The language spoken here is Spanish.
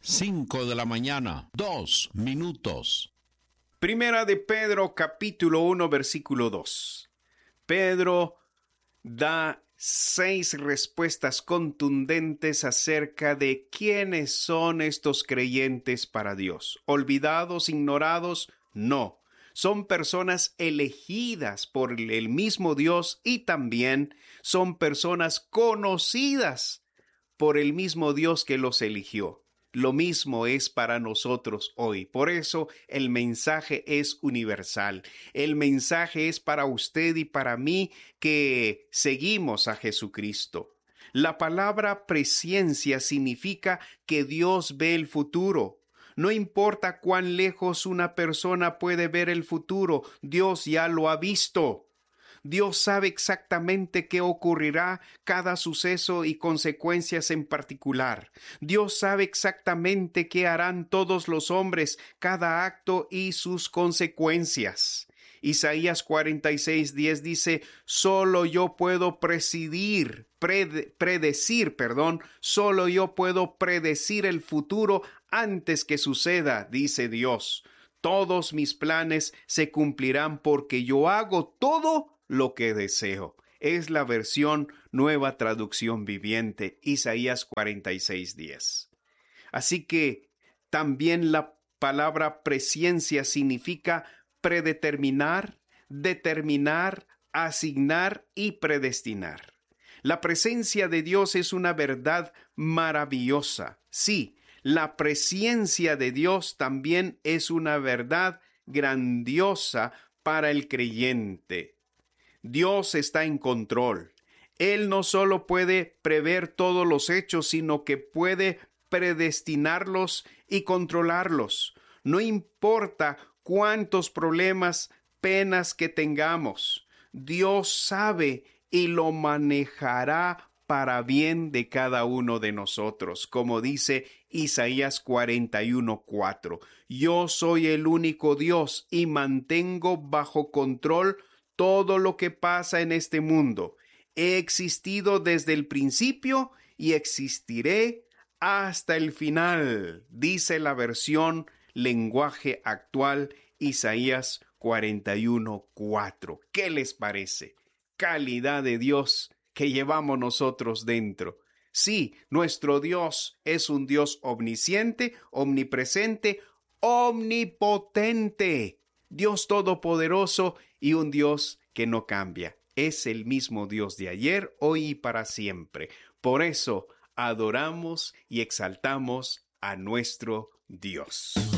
5 de la mañana, 2 minutos. Primera de Pedro, capítulo 1, versículo 2. Pedro da 6 respuestas contundentes acerca de quiénes son estos creyentes para Dios. ¿Olvidados, ignorados? No. Son personas elegidas por el mismo Dios y también son personas conocidas por el mismo Dios que los eligió. Lo mismo es para nosotros hoy. Por eso el mensaje es universal. El mensaje es para usted y para mí que seguimos a Jesucristo. La palabra presciencia significa que Dios ve el futuro. No importa cuán lejos una persona puede ver el futuro, Dios ya lo ha visto. Dios sabe exactamente qué ocurrirá cada suceso y consecuencias en particular. Dios sabe exactamente qué harán todos los hombres, cada acto y sus consecuencias. Isaías 46:10 dice, solo yo puedo solo yo puedo predecir el futuro antes que suceda, dice Dios. Todos mis planes se cumplirán porque yo hago todo lo que deseo. Es la versión Nueva Traducción Viviente, Isaías 46:10. Así que también la palabra presciencia significa predeterminar, determinar, asignar y predestinar. La presencia de Dios es una verdad maravillosa. Sí, la presciencia de Dios también es una verdad grandiosa para el creyente. Dios está en control. Él no solo puede prever todos los hechos, sino que puede predestinarlos y controlarlos. No importa cuántos problemas, penas que tengamos, Dios sabe y lo manejará para bien de cada uno de nosotros, como dice Isaías 41:4. Yo soy el único Dios y mantengo bajo control todo lo que pasa en este mundo. He existido desde el principio y existiré hasta el final, dice la versión lenguaje actual Isaías 41:4. ¿Qué les parece? Calidad de Dios que llevamos nosotros dentro. Sí, nuestro Dios es un Dios omnisciente, omnipresente, omnipotente. Dios todopoderoso y un Dios que no cambia. Es el mismo Dios de ayer, hoy y para siempre. Por eso adoramos y exaltamos a nuestro Dios.